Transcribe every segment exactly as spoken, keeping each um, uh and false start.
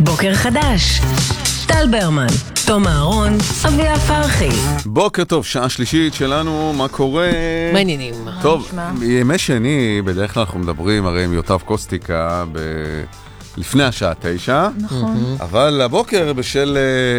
בוקר חדש. טל ברמן, תום אהרון, אביה פרחי. בוקר טוב, שעה שלישית שלנו, מה קורה? מעניינים. טוב, ימי שני, בדרך כלל אנחנו מדברים הרי עם יוטב קוסטיקה ב... לפני השעה תשע. נכון. אבל הבוקר בשל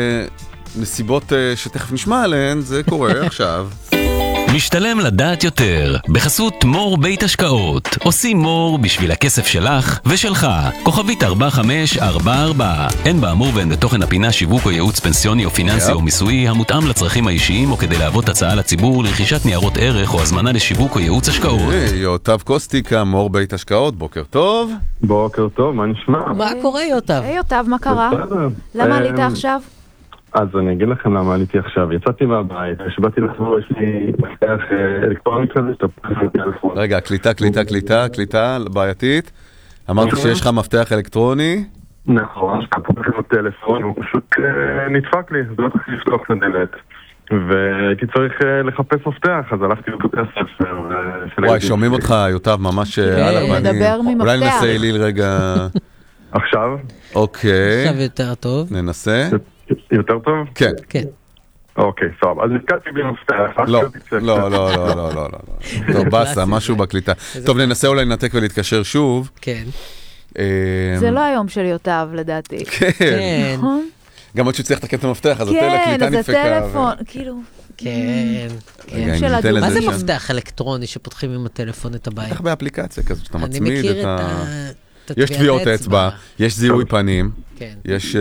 נסיבות שתכף נשמע עליהן, זה קורה עכשיו. משתלם לדעת יותר, בחסות מור בית השקעות. עושים מור בשביל הכסף שלך ושלך. כוכבית ארבע חמש ארבע ארבע. אין באמור ואין בתוכן הפינה שיווק או ייעוץ פנסיוני או פיננסי או מיסויי המותאם לצרכים האישיים או כדי להוות הצעה לציבור לרכישת ניירות ערך או הזמנה לשיווק או ייעוץ השקעות. יוטב קוסטיקה, מור בית השקעות, בוקר טוב. בוקר טוב, מה נשמע? מה קורה יוטב? היי יוטב, מה קרה? למה עלית עכשיו? אז אני אגיד לכם למה עליתי עכשיו. יצאתי מהבית, שבאתי לחזור, יש לי מפתח אלקטרוני כזה, שאתה פותח את הטלפון. רגע, קליטה, קליטה, קליטה, קליטה, בעייתית. אמרת שיש לך מפתח אלקטרוני? נכון, שאתה פותח את הטלפון, הוא פשוט נדפק לי, זה לא צריך לפתוח את הדלת. והייתי צריך לחפש מפתח, אז הלכתי לבתי הספר. וואי, שומעים אותך, יוטב, ממש על הפנים. מדבר ממפתח. אולי ננסה אליל רגע. עכשיו? אוקיי. עכשיו יותר טוב. ננסה. יותר טוב? כן. כן. אוקיי, סבב. אז נתקעתי בלי מפתח. לא, לא, לא, לא, לא, לא. טוב, בסה, משהו בקליטה. טוב, ננסה אולי לנתק ולהתקשר שוב. כן. זה לא היום של יוטב, לדעתי. כן. נכון? גם עוד שצריך לתקן את המפתח, אז כן, הקליטה אז נדפקה. הטלפון, כאילו... כן. רגע, של אני ניתן הדוק. מה לזה זה שם. מפתח אלקטרוני שפותחים עם הטלפון את הבית? בטח באפליקציה כזאת, שאתה אני מצמיד מכיר את את ה... ה... את יש טביעות אצבע, יש זיהוי פנים, כן. יש...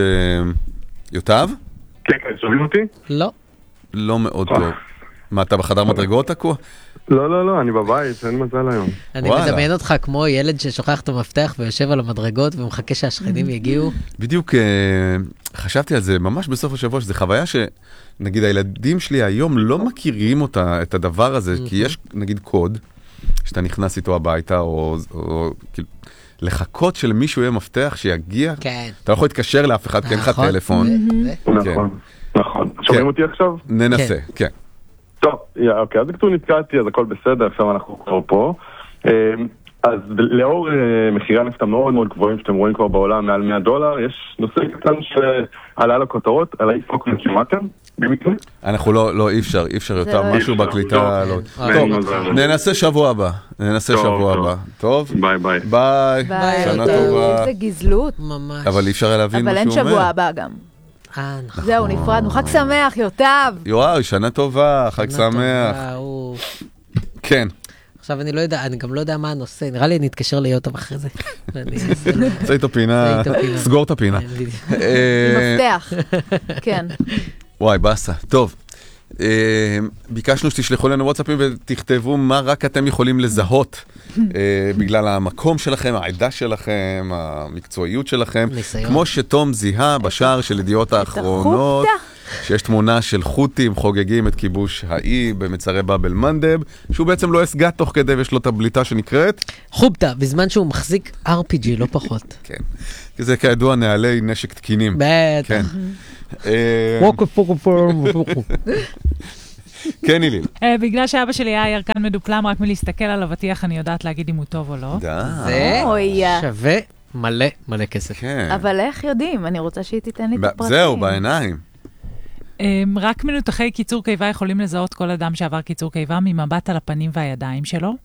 יוטב? כן, כן, שומעים אותי? לא. לא מאוד טוב. מה, אתה בחדר מדרגות תקוע? לא, לא, לא, אני בבית, אין מזל היום. אני וואלה. מדמיין אותך כמו ילד ששוכח את המפתח ויושב על המדרגות ומחכה שהשכנים יגיעו. בדיוק אה, חשבתי על זה ממש בסוף השבוע, שזו חוויה שנגיד הילדים שלי היום לא מכירים אותה, את הדבר הזה, כי יש נגיד קוד, שאתה נכנס איתו הביתה, או, או כאילו, לחכות שלמישהו יהיה מפתח שיגיע, כן. אתה לא יכול להתקשר לאף אחד, כי אין לך נכון. טלפון. נכון, נכון. שומעים אותי עכשיו? ננסה, כן. טוב, אוקיי, אז כבר נתקעתי, אז הכל בסדר, עכשיו אנחנו כבר פה. אז לאור מחירי הנפט המאוד מאוד גבוהים שאתם רואים כבר בעולם מעל מאה דולר, יש נושא קטן שעלה לכותרות, על האיפוק נשמעתם במקרה? אנחנו לא, לא, אי אפשר, אי אפשר יותר, לא משהו בקליטה, לא. טוב, ננסה שבוע הבא, ננסה שבוע הבא, טוב? ביי ביי. ביי, ביי, שנה יוטב. טובה. איזה גזלות. ממש. אבל אי אפשר היה להבין מה אבל אין שהוא אומר. שבוע הבא גם. אה, נכון. זהו, נפרדנו. חג שמח, יוטב. יואו, שנה טובה, חג שמח. וואו. כן. עכשיו אני לא יודע, אני גם לא יודע מה הנושא, נראה לי נתקשר ליוטב אחרי זה. אני- זה לא- זה איתו פינה, זה איתו פינה. סגור את הפינה. אה, מפתח. כן. וואי, בסה. טוב. אה, ביקשנו שתשלחו לנו וואטסאפים ותכתבו מה רק אתם יכולים לזהות אה, בגלל המקום שלכם, העדה שלכם, המקצועיות שלכם. ניסיון. כמו שתום זיהה בשער של ידיעות האחרונות, שיש תמונה של חות'ים חוגגים את כיבוש האי במצרי באב אל מנדב, שהוא בעצם לא הסגה תוך כדי ויש לו את הבליטה שנקראת. חובטה, בזמן שהוא מחזיק אר פי ג'י, לא פחות. כן. כי זה כידוע נעלי נשק תקינים. בטח. כן. אה, ווקו פוקו פוקו. כן, איליל. אה, בגלל שאבא שלי היה ירקן מדופלם, רק מלהסתכל על אבטיח אני יודעת להגיד אם הוא טוב או לא. די. זה אוי. שווה מלא מלא כסף. כן. אבל איך יודעים? אני רוצה שהיא תיתן לי את ב- הפרטים. זהו, בעיניים. אה, רק מנותחי קיצור קיבה יכולים לזהות כל אדם שעבר קיצור קיבה ממבט על הפנים והידיים שלו.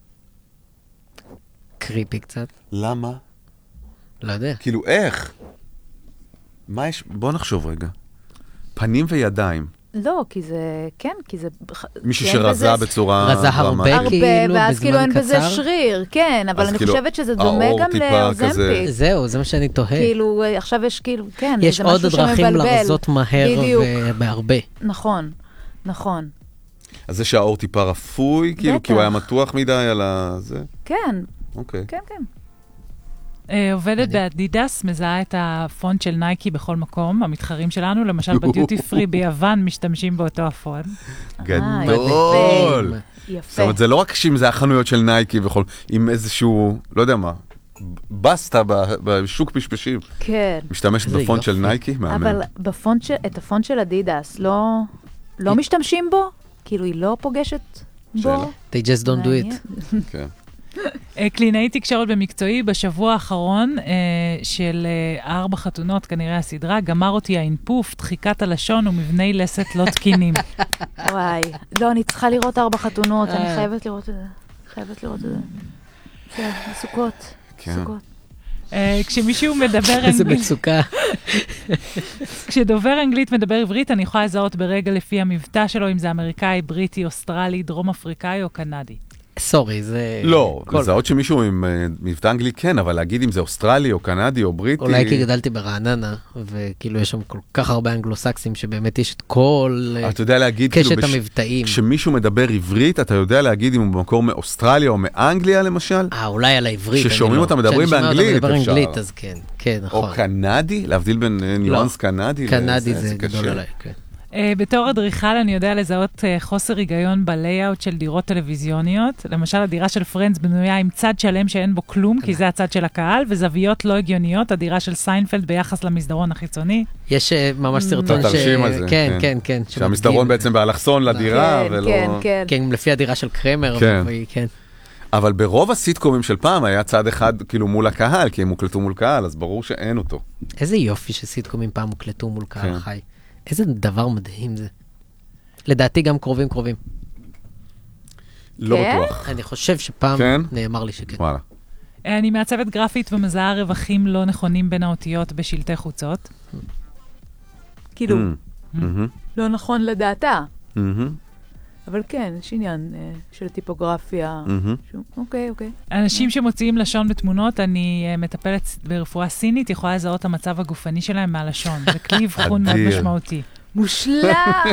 קריפי קצת. למה? לא יודע. כאילו, איך? מה יש? בוא נחשוב רגע. פנים וידיים. לא, כי זה... כן, כי זה... מישהו כי אין שרזה בזה- בצורה... רזה הרבה. דרמטית. הרבה, כאילו, ואז בזמן כאילו אין בזה קצר? שריר, כן, אבל אז אני כאילו, חושבת שזה דומה האור גם טיפה כזה- לאוזמפיק. זהו, זה מה שאני תוהה. כאילו, עכשיו יש כאילו, כן, יש זה עוד משהו דרכים שמבלבל. לרזות מהר בדיוק. ובהרבה. נכון, נכון. אז זה שהאור טיפה רפוי, כאילו, כי הוא היה בטח. מתוח מדי על ה... זה? כן, אוקיי. כן, כן. אה, עובדת באדידס, מזהה את הפונט של נייקי בכל מקום. המתחרים שלנו, למשל בדיוטי פרי ביוון, משתמשים באותו הפונט. גדול. זאת יפה. אומרת, זה לא רק שאם זה החנויות של נייקי וכל... עם איזשהו, לא יודע מה, בסטה ב- בשוק פשפשים. כן. משתמשת זה בפונט של יופי. נייקי? מאמן. אבל בפונט של, את הפונט של אדידס, לא, לא משתמשים בו? כאילו, היא לא פוגשת שאלה. בו? They just don't do it. מעניין. כן. קלינאי תקשורת במקצועי בשבוע האחרון של ארבע חתונות, כנראה הסדרה, גמר אותי האינפוף, דחיקת הלשון ומבני לסת לא תקינים. וואי, לא, אני צריכה לראות ארבע חתונות, אני חייבת לראות את זה. חייבת לראות את זה. כן, סוכות, סוכות. כשמישהו מדבר אנגלית... איזה מצוקה. כשדובר אנגלית מדבר עברית, אני יכולה לזהות ברגע לפי המבטא שלו, אם זה אמריקאי, בריטי, אוסטרלי, דרום אפריקאי או קנדי. סורי, זה... לא, לזהות שמישהו עם מבטא אנגלי כן, אבל להגיד אם זה אוסטרלי או קנדי או בריטי... אולי כי גדלתי ברעננה, וכאילו יש שם כל כך הרבה אנגלוסקסים, שבאמת יש את כל אתה יודע להגיד, קשת המבטאים. כשמישהו מדבר עברית, אתה יודע להגיד אם הוא במקור מאוסטרליה או מאנגליה למשל? אה, אולי על העברית. כששומעים אותם מדברים באנגלית, אפשר. אז כן, כן, נכון. או קנדי, להבדיל בין ניואנס קנדי. קנדי זה גדול עליי, כן. בתור אדריכל אני יודע לזהות חוסר היגיון בלייאוט של דירות טלוויזיוניות. למשל, הדירה של פרנדס בנויה עם צד שלם שאין בו כלום, כי זה הצד של הקהל, וזוויות לא הגיוניות, הדירה של סיינפלד ביחס למסדרון החיצוני. יש ממש סרטון ש... תרשים על זה. כן, כן, כן. שהמסדרון בעצם באלכסון לדירה, ולא... כן, כן. כן, לפי הדירה של קרמר. כן. אבל ברוב הסיטקומים של פעם היה צד אחד כאילו מול הקהל, כי הם מוקלטו מול קהל, אז ברור שאין אותו. איזה יופי שסיטקומים פעם מוקלטו מול קהל חי. איזה דבר מדהים זה. לדעתי גם קרובים קרובים. לא בטוח. אני חושב שפעם נאמר לי שכן. וואלה. אני מעצבת גרפית ומזהה רווחים לא נכונים בין האותיות בשלטי חוצות. כאילו, לא נכון לדעתה. אבל כן, יש עניין של טיפוגרפיה. אוקיי, אוקיי. אנשים שמוציאים לשון בתמונות, אני מטפלת ברפואה סינית, יכולה לזהות את המצב הגופני שלהם מהלשון. זה כלי אבחון מאוד משמעותי. מושלם!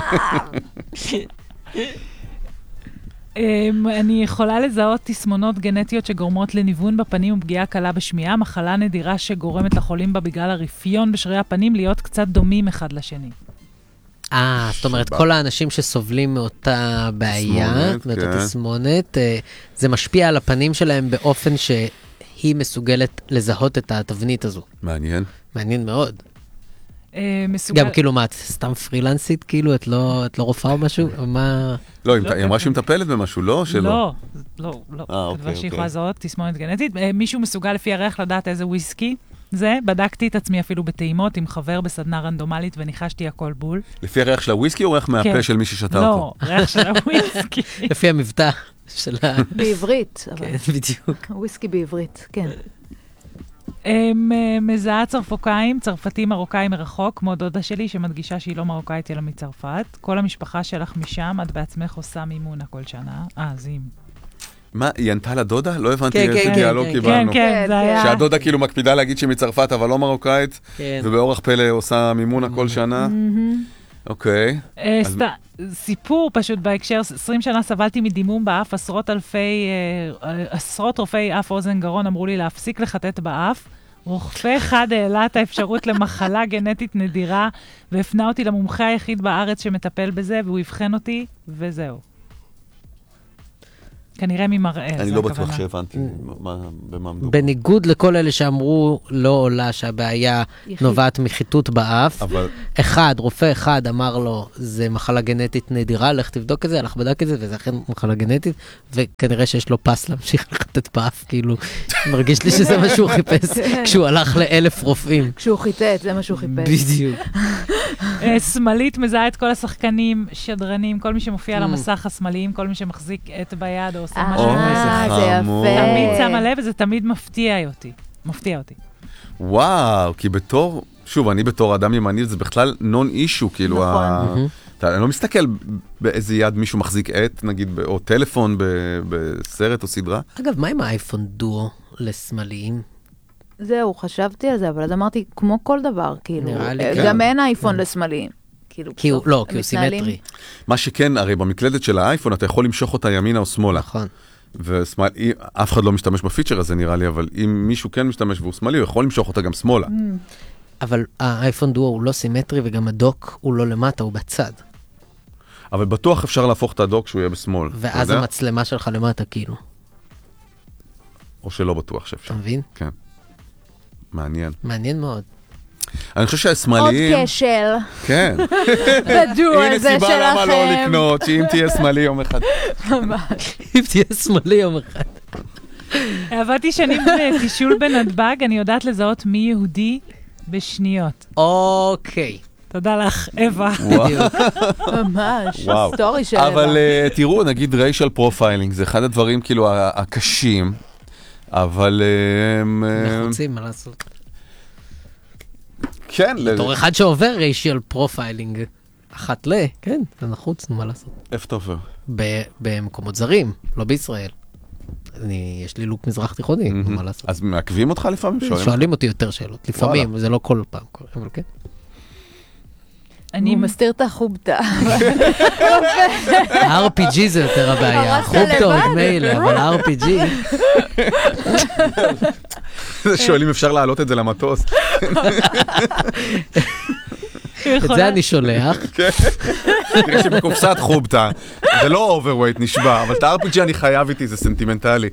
אני יכולה לזהות תסמונות גנטיות שגורמות לניוון בפנים ופגיעה קלה בשמיעה, מחלה נדירה שגורמת לחולים בה בגלל הרפיון בשרירי הפנים להיות קצת דומים אחד לשני. אה, זאת אומרת, כל האנשים שסובלים מאותה בעיה, מאותה תסמונת, זה משפיע על הפנים שלהם באופן שהיא מסוגלת לזהות את התבנית הזו. מעניין. מעניין מאוד. גם כאילו, מה, את סתם פרילנסית? כאילו, את לא רופאה או משהו? מה... לא, היא אמרה שהיא מטפלת במשהו, לא? לא, לא, לא. כדבר שהיא יכולה לזהות תסמונת גנטית. מישהו מסוגל לפי הריח לדעת איזה וויסקי? זה, בדקתי את עצמי אפילו בטעימות עם חבר בסדנה רנדומלית וניחשתי הכל בול. לפי הריח של הוויסקי או ריח מהפה של מי ששתה אותו? לא, ריח של הוויסקי. לפי המבטא של ה... בעברית. כן, בדיוק. וויסקי בעברית, כן. מזהה צרפוקאים, צרפתים מרוקאים מרחוק, כמו דודה שלי שמדגישה שהיא לא מרוקאית אלא מצרפת. כל המשפחה שלך משם, את בעצמך עושה מימונה כל שנה. אה, זים. מה, היא ענתה לדודה? לא הבנתי איזה דיאלוג קיבלנו. כן, כן, זה היה. שהדודה כאילו מקפידה להגיד שהיא מצרפת, אבל לא מרוקאית, ובאורח פלא עושה מימונה כל שנה. אוקיי. סיפור פשוט בהקשר, עשרים שנה סבלתי מדימום באף, עשרות אלפי, עשרות רופאי אף אוזן גרון אמרו לי להפסיק לחטט באף. רופא אחד העלה את האפשרות למחלה גנטית נדירה, והפנה אותי למומחה היחיד בארץ שמטפל בזה, והוא יבחן אותי, וזהו. כנראה ממראה. אני לא בטוח שהבנתי במה מדובר. בניגוד לכל אלה שאמרו לא עולה שהבעיה נובעת מחיתות באף, אחד, רופא אחד אמר לו, זה מחלה גנטית נדירה, לך תבדוק את זה, הלך בדק את זה, וזה אכן מחלה גנטית, וכנראה שיש לו פס להמשיך לחטט באף, כאילו, מרגיש לי שזה מה שהוא חיפש, כשהוא הלך לאלף רופאים. כשהוא חיטט, זה מה שהוא חיפש. בדיוק. שמאלית מזהה את כל השחקנים, שדרנים, כל מי שמופיע על המסך השמאליים, כל מי שמחזיק את ביד או עושה משהו. זה יפה. תמיד שמה לב, וזה תמיד מפתיע אותי. מפתיע אותי. וואו, כי בתור, שוב, אני בתור אדם ימני, זה בכלל נון אישו, כאילו, נכון. אני לא מסתכל באיזה יד מישהו מחזיק עט, נגיד, או טלפון בסרט או סדרה. אגב, מה עם האייפון דואו לשמאליים? זהו, חשבתי על זה, אבל אז אמרתי, כמו כל דבר, כאילו, גם אין אייפון לשמאליים. כי הוא, לא, כי הוא סימטרי. מה שכן, הרי במקלדת של האייפון, אתה יכול למשוך אותה ימינה או שמאלה. נכון. ושמאל, אף אחד לא משתמש בפיצ'ר הזה, נראה לי, אבל אם מישהו כן משתמש והוא שמאלי, הוא יכול למשוך אותה גם שמאלה. אבל האייפון דואו הוא לא סימטרי, וגם הדוק הוא לא למטה, הוא בצד. אבל בטוח אפשר להפוך את הדוק שהוא יהיה בשמאל. ואז המצלמה שלך למטה, כאילו. או שלא בטוח שאפשר. אתה מבין? כן. מעניין. מעניין מאוד. אני חושב שהשמאליים... עוד כשל. כן. בדו על זה שלכם. הנה סיבה למה לא לקנות, שאם תהיה שמאלי יום אחד. אם תהיה שמאלי יום אחד. עבדתי שנים בתישול בנתב"ג, אני יודעת לזהות מי יהודי בשניות. אוקיי. תודה לך, אווה. ממש, וואו. סטורי של אווה. אבל אה, תראו, נגיד ריישל פרופיילינג, זה אחד הדברים כאילו ה- הקשים, אבל... אה, הם, אה, נחוצים, מה לעשות? כן, ל- בתור אחד שעובר ריישיאל פרופיילינג, אחת ל, כן, זה נחוץ, מה לעשות? איפה אתה עובר? ב- במקומות זרים, לא בישראל. אני, יש לי לוק מזרח תיכוני, מה לעשות? אז מעכבים אותך לפעמים? שואלים? שואלים אותי יותר שאלות, לפעמים, זה לא כל פעם קורה, אבל כן. אני הוא מסתיר את החובטה. ה-אר פי ג'י זה יותר הבעיה, הרסת חובטה עוד לבד. מילא, אבל ה-אר פי ג'י, שואלים אפשר להעלות את זה למטוס. את זה אני שולח. תראה שבקופסת חובטה, זה לא אוברווייט נשבע, אבל את ה-אר פי ג'י אני חייב איתי, זה סנטימנטלי.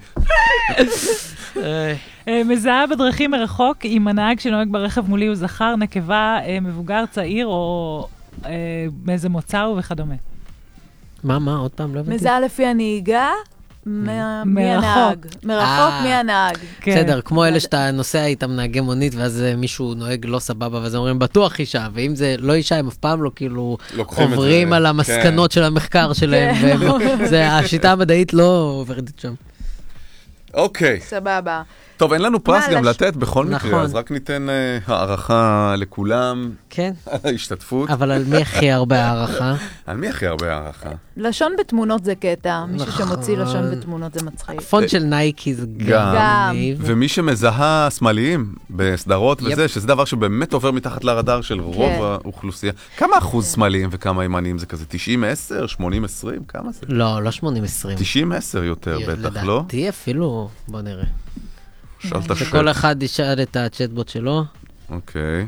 אה, מזהה בדרכים מרחוק, אם הנהג שנוהג ברכב מולי הוא זכר, נקבה, אה, מבוגר, צעיר, או אה, מאיזה מוצא וכדומה. מה, מה, עוד פעם, לא הבנתי. מזהה לפי הנהיגה, מה- מי מרחוק. הנהג. מרחוק אה. מי הנהג. כן. בסדר, כמו אלה שאתה נוסע איתם נהגי מונית, ואז אה, מישהו נוהג לא סבבה, ואז אומרים, בטוח אישה, ואם זה לא אישה, הם אף פעם לא כאילו לוקחים את זה, עוברים על כן. המסקנות של המחקר שלהם, והם- זה- השיטה המדעית לא עוברת שם. אוקיי. סבבה. טוב, אין לנו פרס מה, גם לש- לתת בכל מקרה, נכון. אז רק ניתן אה, הערכה לכולם כן, על ההשתתפות. אבל על מי הכי הרבה הערכה? על מי הכי הרבה הערכה? לשון בתמונות זה קטע. מישהו נכון. שמוציא לשון בתמונות זה מצחיק. פונט של נייקי זה גם. גם גם. מגניב. ומי שמזהה שמאליים בסדרות יפ. וזה, שזה דבר שבאמת עובר מתחת לרדאר של רוב כן. האוכלוסייה. כמה אחוז שמאליים וכמה ימניים זה כזה? תשעים עשר? שמונים עשרים? כמה זה? לא, לא שמונים עשרים. תשעים עשר יותר בטח, לא? לדעתי אפילו, בוא נראה. שאל את השאלה. שכל אחד ישאל את הצ'טבוט שלו. אוקיי.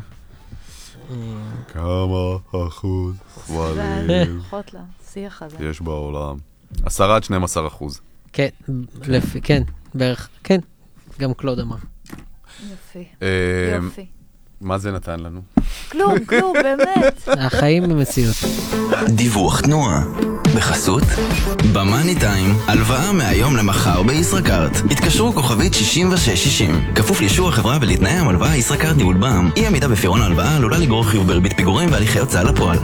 כמה אחוז שמאליים פחות לשיח הזה. יש בעולם? עשרה עד שנים עשר אחוז. כן, לפי, כן, בערך, כן. גם קלוד אמר. יופי. אה, יופי. מה זה נתן לנו? כלום, כלום, באמת. החיים במציאות. דיווח תנועה. בחסות במאני טיים, הלוואה מהיום למחר בישראכרט. התקשרו כוכבית שישים ושש שישים. כפוף לאישור החברה ולתנאי המלוואה ישראכרט ניהול בע"מ. אי עמידה בפירעון ההלוואה עלולה לגרור חיוב בריבית פיגורים והליכי הוצאה לפועל.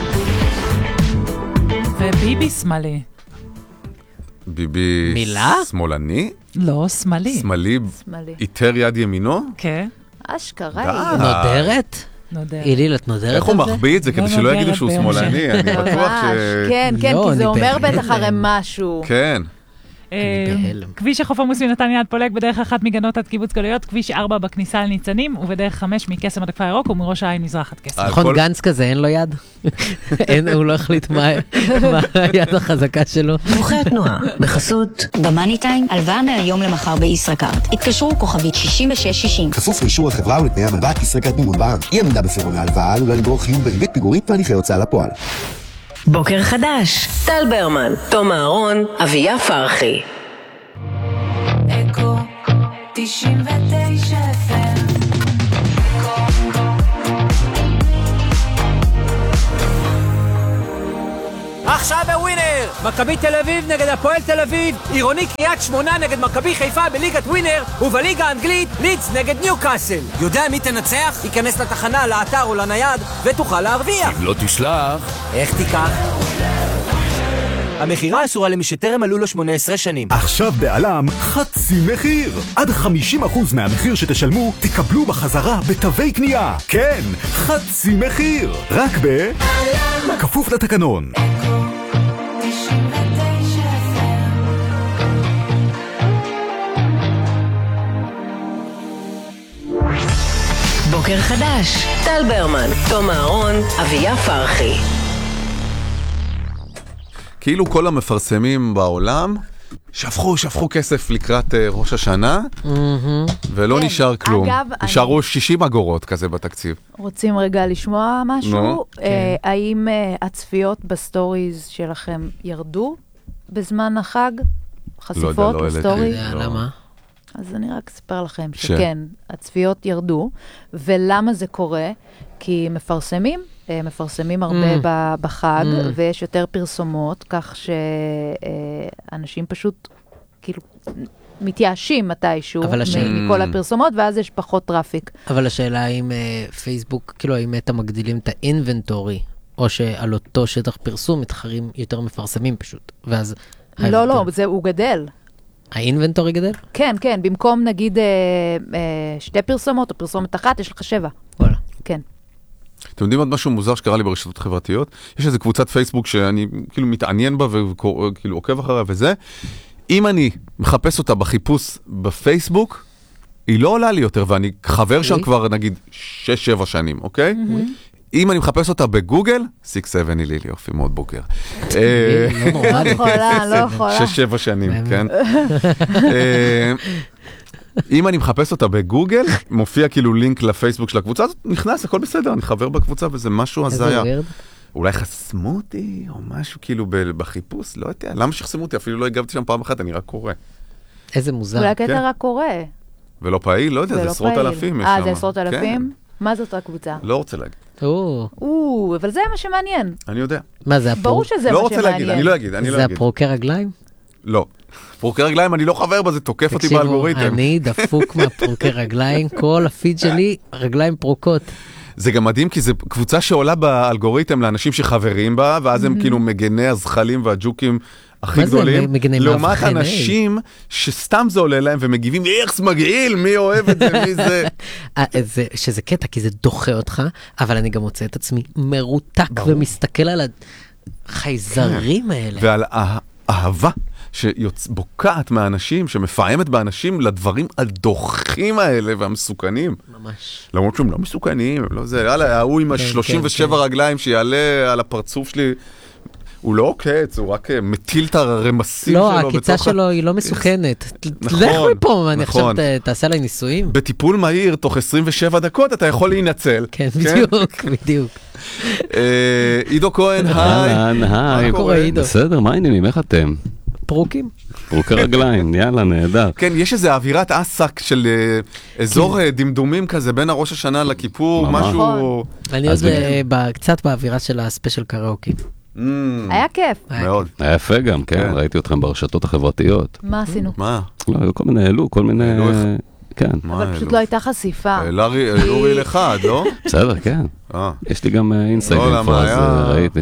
וביבי שמאלי. ביבי... מילה? שמאלני? לא, שמאלי. שמאלי? שמאלי. איתר יד ימינו? כן, אשכרה. די. נודרת? נודע. איליל, את נודרת איך הוא על זה? מחביא את זה לא כדי שלא נוגרת יגידו שהוא ביום שמאלני? אני בטוח ש... ממש, כן, כן, לא, כי אני זה אומר בהלם. בטח הרי משהו. כן. אה, בהלם. כביש החוף עמוס מנתניה עד פולג בדרך אחת מגנות עד קיבוץ גלויות, כביש ארבע בכניסה לניצנים, ובדרך חמש מקסם עד הכפר הירוק ומראש העין מזרח עד קסם. על נכון, כל- גנץ כזה, אין לו יד? אין, הוא לא החליט מה מה היד החזקה שלו. דיווחי התנועה, בחסות במאני טיים, הלוואה מהיום למחר בישראכרט. התקשרו כוכבית שישים ושש שישים. כפוף לאישור החברה ולתנאי המלוואה ישראכרט ניהול בע"מ. אי עמידה בפירעון ההלוואה עלולה לגרור חיוב בריבית פיגורים והליכי הוצאה לפועל. בוקר חדש. טל ברמן, תום אהרון, אביה פרחי. אקו תשעים ותשע אף אם. עכשיו בווינר! מכבי תל אביב נגד הפועל תל אביב, עירוני קריית שמונה נגד מכבי חיפה בליגת ווינר, ובליגה האנגלית לידס נגד ניוקאסל. יודע מי תנצח? ייכנס לתחנה, לאתר או לנייד ותוכל להרוויח. אם לא תשלח... איך תיקח? המחירה אסורה למי שטרם מלאו לו שמונה עשרה שנים. עכשיו בעלם חצי מחיר. עד חמישים אחוז מהמחיר שתשלמו תקבלו בחזרה בתווי קנייה. כן, חצי מחיר. רק ב... כפוף לתקנון. תשעים ותשע אף אם. בוקר חדש. טל ברמן, תום אהרון, אביה פרחי. כאילו כל המפרסמים בעולם שפכו, שפכו כסף לקראת uh, ראש השנה, ולא כן. נשאר כלום. אגב, נשארו שישים אגורות כזה בתקציב. רוצים רגע לשמוע משהו? נו. אה, האם אה, הצפיות בסטוריז שלכם ירדו בזמן החג? חשיפות לא יודע, לא בסטורי? העליתי. לא. למה? אז אני רק אספר לכם ש- שכן, הצפיות ירדו, ולמה זה קורה? כי מפרסמים, אה, מפרסמים הרבה Mm. ב- בחג, Mm. ויש יותר פרסומות, כך שאנשים פשוט, כאילו, מתייאשים מתישהו מכל הפרסומות, ואז יש פחות טראפיק. אבל השאלה האם פייסבוק, כאילו האם אתה מגדילים את האינבנטורי, או שעל אותו שטח פרסום מתחרים יותר מפרסמים פשוט, ואז... לא, לא, זה, הוא גדל. האינבנטורי גדל? כן, כן, במקום נגיד אה, אה, שתי פרסומות או פרסומת אחת, יש לך שבע. וואלה. כן. אתם יודעים עוד משהו מוזר שקרה לי ברשתות חברתיות? יש איזו קבוצת פייסבוק שאני כאילו מתעניין בה וכאילו עוקב אחריה וזה. אם אני מחפש אותה בחיפוש בפייסבוק, היא לא עולה לי יותר, ואני חבר שם כבר נגיד שש שבע שנים, אוקיי? אם אני מחפש אותה בגוגל, סיקס סבן היא לי יופי, מאוד בוגר. לא יכולה, לא יכולה. שש שבע שנים, כן? אם אני מחפש אותה בגוגל, מופיע כאילו לינק לפייסבוק של הקבוצה, אז נכנס, הכל בסדר, אני חבר בקבוצה, וזה משהו הזיה. אולי חסמו אותי, או משהו כאילו בחיפוש, לא יודע, למה שחסמו אותי? אפילו לא הגבתי שם פעם אחת, אני רק קורא. איזה מוזר. אולי הקטע רק קורא. ולא פעיל, לא יודע, זה עשרות אלפים. אה, זה עשרות אלפים? מה זאת הקבוצה? לא רוצה להגיד. או, אבל זה מה שמעניין. אני יודע. מה זה? ברור שזה מה שמעניין. לא רוצה להגיד, אני לא אגיד, אני לא זה אגיד. הפרוקי רגליים? לא. פרוקי רגליים, אני לא חבר בה, זה תוקף אותי באלגוריתם. תקשיבו, אני דפוק מהפרוקי רגליים, כל הפיד שלי, רגליים פרוקות. זה גם מדהים, כי זו קבוצה שעולה באלגוריתם לאנשים שחברים בה, ואז הם כאילו מגני הזחלים והג'וקים הכי גדולים. לעומת אנשים שסתם זה עולה להם ומגיבים, איך מגעיל, מי אוהב את זה, מי זה. שזה קטע, כי זה דוחה אותך, אבל אני גם מוצא את עצמי מרותק ומסתכל על החייזרים האלה. ועל האהבה שבוקעת מהאנשים, שמפעמת באנשים לדברים הדוחים האלה והמסוכנים. ממש. למרות שהם לא מסוכנים, הם לא זה, יאללה, הוא עם ה-שלושים ושבע רגליים שיעלה על הפרצוף שלי, הוא לא עוקץ, הוא רק מטיל את הרמסים שלו. לא, הקיצה שלו היא לא מסוכנת. לך מפה, אני עכשיו תעשה עליי ניסויים. בטיפול מהיר, תוך עשרים ושבע דקות, אתה יכול להינצל. כן, בדיוק, בדיוק. עידו כהן, היי. היי, מה קורה, עידו? בסדר, מה העניינים, איך אתם? פרוקים? פרוקי רגליים, יאללה, נהדר. כן, יש איזה אווירת עסק של אזור דמדומים כזה, בין הראש השנה לכיפור, משהו... אני עוד קצת באווירה של הספיישל קראוקי. היה כיף. מאוד. היה יפה גם, כן, ראיתי אתכם ברשתות החברתיות. מה עשינו? מה? לא, היו כל מיני, העלו, כל מיני... כן. אבל פשוט לא הייתה חשיפה. אורי לחד, לא? בסדר, כן. יש לי גם אינסטגרם, אז ראיתי.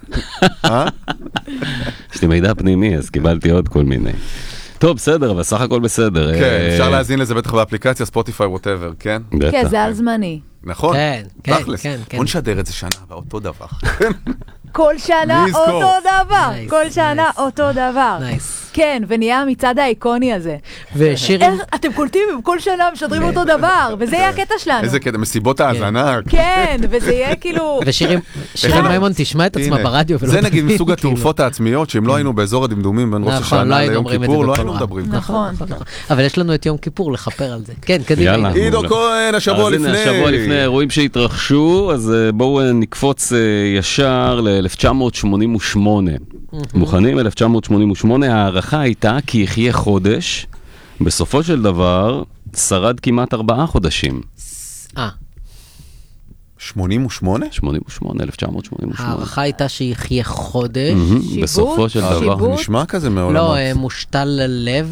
יש לי מידע פנימי, אז קיבלתי עוד כל מיני. טוב, בסדר, אבל סך הכל בסדר. כן, אפשר להזין לזה בטח באפליקציה, ספוטיפיי, ווטאבר, כן? כן, זה על זמני. נכון? כן, כן, כן. בוא נשדר את זה שנה, באותו דבר. כל שנה אותו דבר. כל שנה אותו דבר. כן, ונהיה המצעד האיקוני הזה. ושירים... אתם קולטים, כל שנה משדרים אותו דבר, וזה יהיה הקטע שלנו. איזה קטע, מסיבות ההאזנה. כן, וזה יהיה כאילו... ושירים, שירים מימון תשמע את עצמה ברדיו. זה נגיד מסוג התעופות העצמיות, שאם לא היינו באזור הדמדומים בין ראש השנה ליום כיפור, לא היינו מדברים. נכון. אבל יש לנו את יום כיפור לכפר על זה. כן, קדימה. עידו כהן, השבוע לפני. השבוע לפני אירועים שהתרחשו, אז בואו נקפוץ ישר ל-אלף תשע מאות שמונים ושמונה. מוכנים? אלף תשע מאות שמונים ושמונה, הערכה הייתה כי יחיה חודש, בסופו של דבר שרד כמעט ארבעה חודשים. אה. שמונים ושמונה? שמונים ושמונה, אלף תשע מאות שמונים ושמונה. הערכה הייתה שיחיה חודש. בסופו של דבר. נשמע כזה מעולמות. לא, מושתל ללב.